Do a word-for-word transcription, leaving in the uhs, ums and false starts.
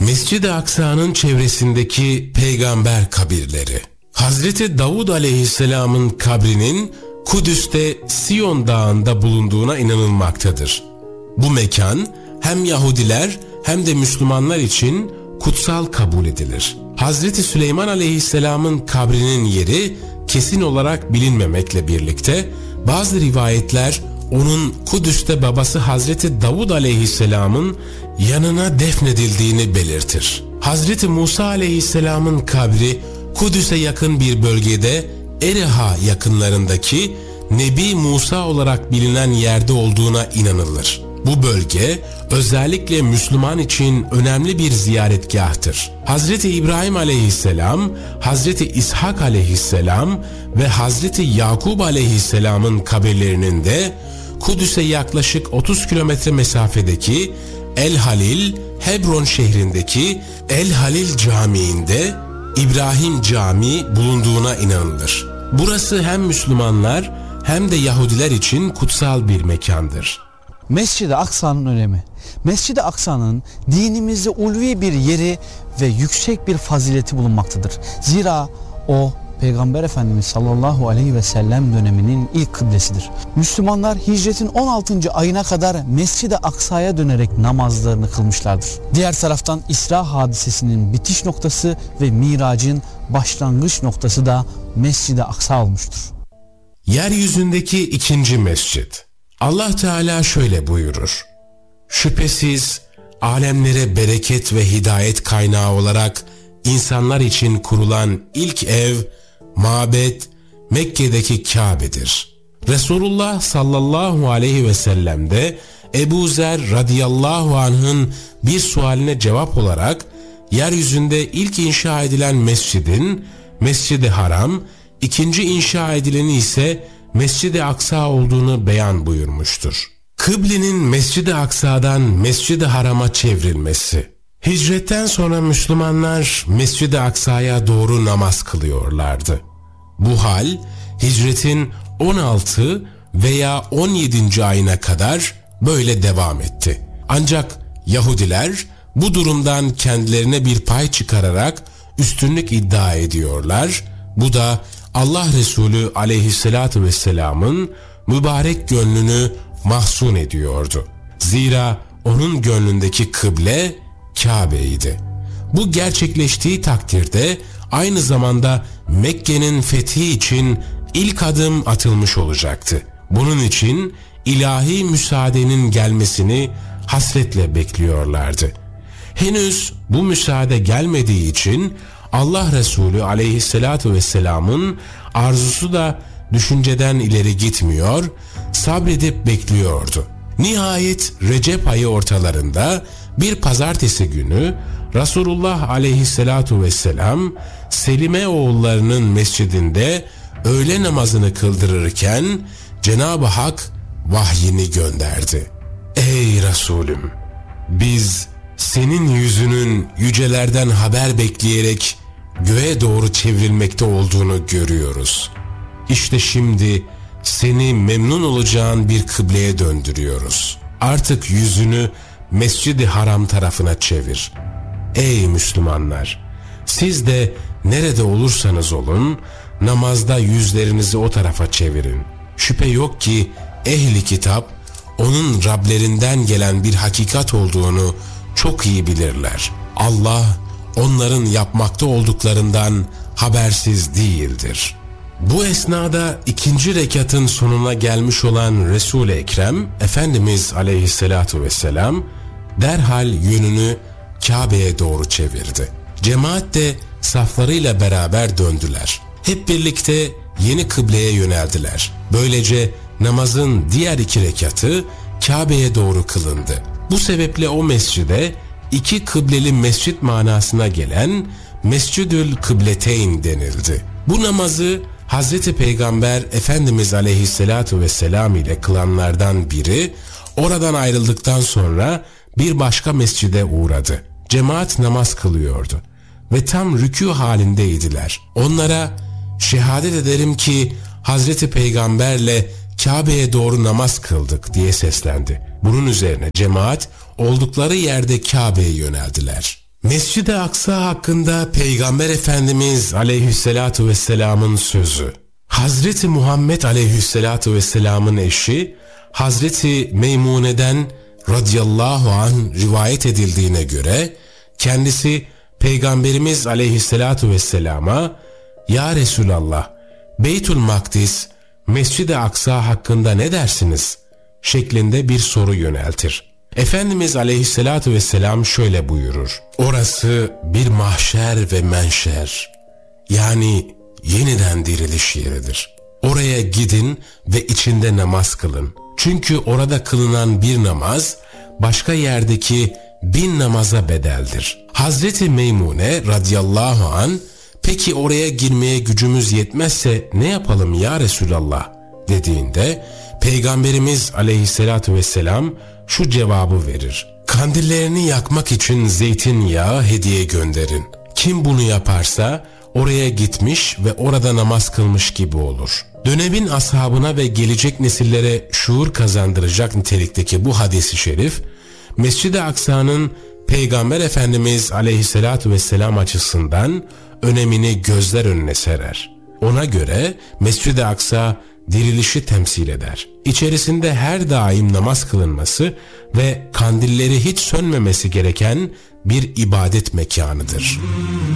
Mescid-i Aksa'nın çevresindeki peygamber kabirleri. Hazreti Davud aleyhisselamın kabrinin Kudüs'te Siyon Dağı'nda bulunduğuna inanılmaktadır. Bu mekan hem Yahudiler hem de Müslümanlar için kutsal kabul edilir. Hazreti Süleyman aleyhisselamın kabrinin yeri kesin olarak bilinmemekle birlikte bazı rivayetler onun Kudüs'te babası Hazreti Davud aleyhisselamın yanına defnedildiğini belirtir. Hazreti Musa aleyhisselamın kabri Kudüs'e yakın bir bölgede Ereha yakınlarındaki Nebi Musa olarak bilinen yerde olduğuna inanılır. Bu bölge özellikle Müslüman için önemli bir ziyaretgahtır. Hazreti İbrahim aleyhisselam, Hazreti İshak aleyhisselam ve Hazreti Yakup aleyhisselamın kabirlerinin de Kudüs'e yaklaşık otuz kilometre mesafedeki El Halil, Hebron şehrindeki El Halil Camii'nde İbrahim Camii bulunduğuna inanılır. Burası hem Müslümanlar hem de Yahudiler için kutsal bir mekandır. Mescid-i Aksa'nın önemi. Mescid-i Aksa'nın dinimizde ulvi bir yeri ve yüksek bir fazileti bulunmaktadır. Zira o Peygamber Efendimiz sallallahu aleyhi ve sellem döneminin ilk kıblesidir. Müslümanlar hicretin on altıncı ayına kadar Mescid-i Aksa'ya dönerek namazlarını kılmışlardır. Diğer taraftan İsra hadisesinin bitiş noktası ve Mirac'ın başlangıç noktası da Mescid-i Aksa olmuştur. Yeryüzündeki ikinci mescit. Allah Teala şöyle buyurur: şüphesiz alemlere bereket ve hidayet kaynağı olarak insanlar için kurulan ilk ev, mabet Mekke'deki Kabe'dir. Resulullah sallallahu aleyhi ve sellem de Ebu Zer radıyallahu anh'ın bir sualine cevap olarak yeryüzünde ilk inşa edilen mescidin Mescid-i Haram, ikinci inşa edileni ise Mescid-i Aksa olduğunu beyan buyurmuştur. Kıblenin Mescid-i Aksa'dan Mescid-i Haram'a çevrilmesi. Hicretten sonra Müslümanlar Mescid-i Aksa'ya doğru namaz kılıyorlardı. Bu hal hicretin on altı veya on yedinci ayına kadar böyle devam etti. Ancak Yahudiler bu durumdan kendilerine bir pay çıkararak üstünlük iddia ediyorlar. Bu da Allah Resulü aleyhissalatu vesselamın mübarek gönlünü mahzun ediyordu. Zira onun gönlündeki kıble Kabe'ydi. Bu gerçekleştiği takdirde aynı zamanda Mekke'nin fethi için ilk adım atılmış olacaktı. Bunun için ilahi müsaadenin gelmesini hasretle bekliyorlardı. Henüz bu müsaade gelmediği için Allah Resulü aleyhissalatu vesselamın arzusu da düşünceden ileri gitmiyor, sabredip bekliyordu. Nihayet Recep ayı ortalarında bir pazartesi günü Resulullah aleyhissalatu vesselam Selime oğullarının mescidinde öğle namazını kıldırırken Cenab-ı Hak vahyini gönderdi. Ey Resulüm, biz senin yüzünün yücelerden haber bekleyerek göğe doğru çevrilmekte olduğunu görüyoruz. İşte şimdi seni memnun olacağın bir kıbleye döndürüyoruz. Artık yüzünü Mescid-i Haram tarafına çevir. Ey Müslümanlar! Siz de nerede olursanız olun, namazda yüzlerinizi o tarafa çevirin. Şüphe yok ki ehli kitap, onun Rablerinden gelen bir hakikat olduğunu çok iyi bilirler. Allah, onların yapmakta olduklarından habersiz değildir. Bu esnada ikinci rekatın sonuna gelmiş olan Resul-i Ekrem, Efendimiz aleyhissalatu vesselam, derhal yönünü Kabe'ye doğru çevirdi. Cemaat de saflarıyla beraber döndüler. Hep birlikte yeni kıbleye yöneldiler. Böylece namazın diğer iki rekatı Kabe'ye doğru kılındı. Bu sebeple o mescide iki kıbleli mescit manasına gelen Mescidül Kıbleteyn denildi. Bu namazı Hazreti Peygamber Efendimiz aleyhissalatu vesselam ile kılanlardan biri oradan ayrıldıktan sonra bir başka mescide uğradı. Cemaat namaz kılıyordu ve tam rükû halindeydiler. Onlara şehadet ederim ki Hazreti Peygamberle Kabe'ye doğru namaz kıldık diye seslendi. Bunun üzerine cemaat oldukları yerde Kabe'ye yöneldiler. Mescid-i Aksa hakkında Peygamber Efendimiz aleyhissalatu vesselamın sözü. Hazreti Muhammed aleyhissalatu vesselamın eşi Hazreti Meymune'den radıyallahu anh rivayet edildiğine göre kendisi Peygamberimiz aleyhissalatu vesselama "Ya Resulallah, Beytül Makdis, Mescid-i Aksa hakkında ne dersiniz?" şeklinde bir soru yöneltir. Efendimiz aleyhissalatu vesselam şöyle buyurur: "Orası bir mahşer ve menşer, yani yeniden diriliş yeridir. Oraya gidin ve içinde namaz kılın. Çünkü orada kılınan bir namaz başka yerdeki bin namaza bedeldir." Hazreti Meymune radıyallahu an "Peki oraya girmeye gücümüz yetmezse ne yapalım ya Resulallah?" dediğinde Peygamberimiz aleyhissalatu vesselam şu cevabı verir: "Kandillerini yakmak için zeytinyağı hediye gönderin. Kim bunu yaparsa oraya gitmiş ve orada namaz kılmış gibi olur." Dönemin ashabına ve gelecek nesillere şuur kazandıracak nitelikteki bu hadis-i şerif, Mescid-i Aksa'nın Peygamber Efendimiz aleyhissalatu vesselam açısından önemini gözler önüne serer. Ona göre Mescid-i Aksa dirilişi temsil eder. İçerisinde her daim namaz kılınması ve kandilleri hiç sönmemesi gereken bir ibadet mekanıdır.